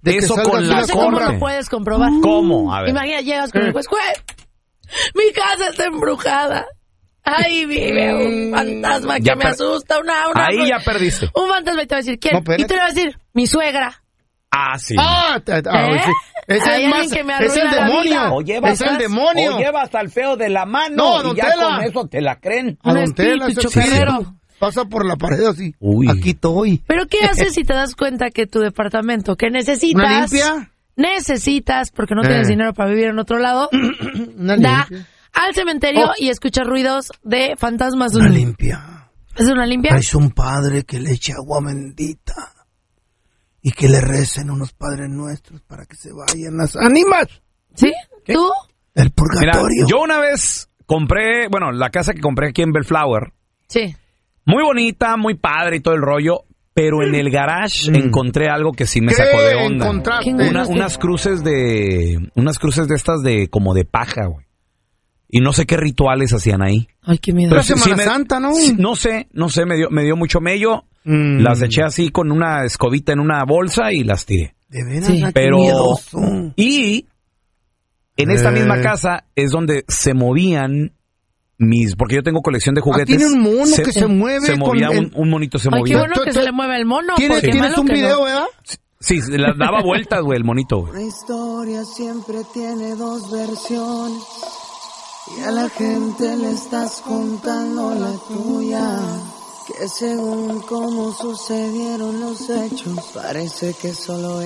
de eso que con la salgas ¿Cómo compra. lo puedes comprobar? ¿Cómo? A ver. Imagina, llegas con el juez, mi casa está embrujada. Ahí vive un fantasma que Ya me asusta, Ahí ya perdiste. un fantasma y te va a decir, ¿quién? No, espérate. Y te le va a decir, mi suegra. Ah, sí. Sí. Ese Hay es más, alguien que me es el arruina la demonio. vida. O llevas, Es el demonio. O llevas al feo de la mano No, don y ya Tela. con eso te la creen. A Un don Tela, espíritu ese chocarrero. espíritu pasa por la pared así. Uy. Aquí estoy. Pero ¿qué haces si te das cuenta que tu departamento que necesitas... ¿Una limpia? Necesitas, porque no tienes dinero para vivir en otro lado, Una da limpia. al cementerio Oh. y escuchas ruidos de fantasmas. Una limpia. ¿Es una limpia? Traes un padre que le eche agua bendita y que le recen unos padres nuestros para que se vayan las ánimas ¿Sí? ¿Tú? del Mira, purgatorio. yo una vez compré, bueno, la casa que compré aquí en Bellflower, Sí. muy bonita, muy padre y todo el rollo, pero en el garage encontré algo que sí me ¿Qué sacó de onda. encontraste? ¿Qué encontraste? Unas cruces de estas de como de paja, güey. Y no sé qué rituales hacían ahí. Ay, qué miedo. Pero sí, Semana Santa, ¿no? Sí, no sé, me dio mucho mello. Las eché así con una escobita en una bolsa y las tiré. De veras, Sí. qué Pero miedoso. y en esta misma casa es donde se movían porque yo tengo colección de juguetes. tiene un mono que se mueve Se movía con el- un monito se Ay, qué movía. bueno que se le mueva el mono. ¿Tienes, porque ¿tienes malo un que video, no. verdad? Sí, se las daba vueltas, güey, el monito, güey. Una historia siempre tiene dos versiones y a la gente le estás contando la tuya. Que según cómo sucedieron los hechos, parece que solo